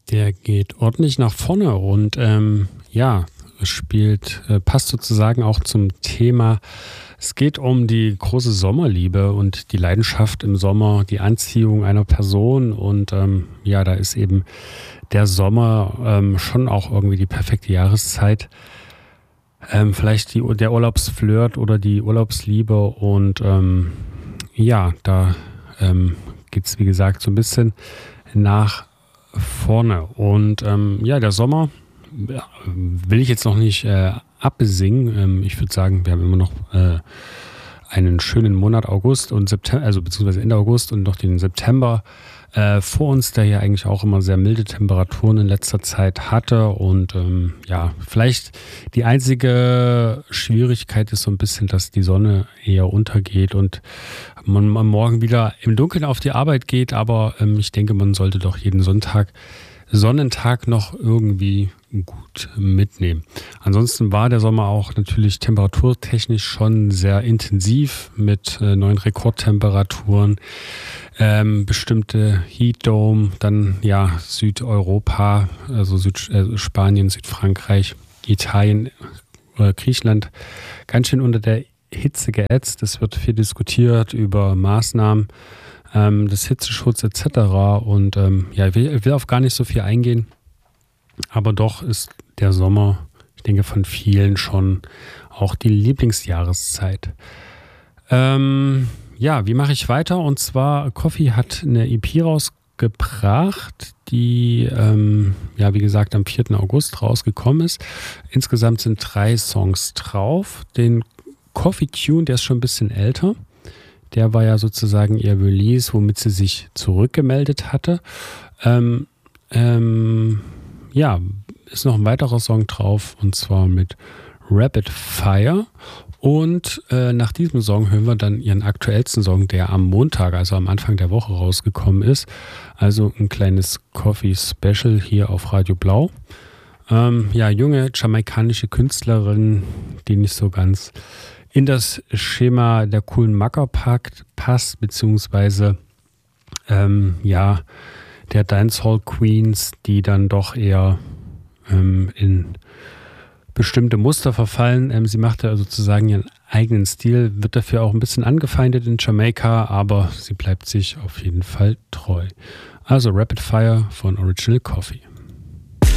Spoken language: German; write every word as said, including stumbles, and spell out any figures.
Der geht ordentlich nach vorne und ähm, ja, spielt, äh, passt sozusagen auch zum Thema. Es geht um die große Sommerliebe und die Leidenschaft im Sommer, die Anziehung einer Person und ähm, ja, da ist eben der Sommer ähm, schon auch irgendwie die perfekte Jahreszeit. Ähm, vielleicht die, der Urlaubsflirt oder die Urlaubsliebe und ähm, ja, da ähm, geht es wie gesagt so ein bisschen nach vorne und ähm, ja, der Sommer ja, will ich jetzt noch nicht äh, abbesingen. Ähm, ich würde sagen, wir haben immer noch äh, einen schönen Monat August und September, also beziehungsweise Ende August und noch den September äh, vor uns, der ja eigentlich auch immer sehr milde Temperaturen in letzter Zeit hatte. Und ähm, ja, vielleicht die einzige Schwierigkeit ist so ein bisschen, dass die Sonne eher untergeht und man am Morgen wieder im Dunkeln auf die Arbeit geht. Aber ähm, ich denke, man sollte doch jeden Sonntag Sonnentag noch irgendwie gut mitnehmen. Ansonsten war der Sommer auch natürlich temperaturtechnisch schon sehr intensiv mit äh, neuen Rekordtemperaturen, ähm, bestimmte Heat Dome, dann ja Südeuropa, also Süd, äh, Spanien, Südfrankreich, Italien, äh, Griechenland, ganz schön unter der Hitze geätzt. Es wird viel diskutiert über Maßnahmen Ähm, des Hitzeschutzes et cetera. Und ähm, ja, ich will, ich will auf gar nicht so viel eingehen, aber doch ist der Sommer, ich denke, von vielen schon auch die Lieblingsjahreszeit. Ähm, ja, wie mache ich weiter? Und zwar, Coffee hat eine E P rausgebracht, die, ähm, ja, wie gesagt, am vierten August rausgekommen ist. Insgesamt sind drei Songs drauf. Den Coffee Tune, der ist schon ein bisschen älter. Der war ja sozusagen ihr Release, womit sie sich zurückgemeldet hatte. Ähm, ähm, ja, ist noch ein weiterer Song drauf und zwar mit Rapid Fire. Und äh, nach diesem Song hören wir dann ihren aktuellsten Song, der am Montag, also am Anfang der Woche rausgekommen ist. Also ein kleines Coffee-Special hier auf Radio Blau. Ähm, ja, junge jamaikanische Künstlerin, die nicht so ganz in das Schema der coolen Macker passt, beziehungsweise ähm, ja, der Dancehall Queens, die dann doch eher ähm, in bestimmte Muster verfallen. Ähm, sie macht ja sozusagen ihren eigenen Stil, wird dafür auch ein bisschen angefeindet in Jamaika, aber sie bleibt sich auf jeden Fall treu. Also Rapid Fire von Original Coffee.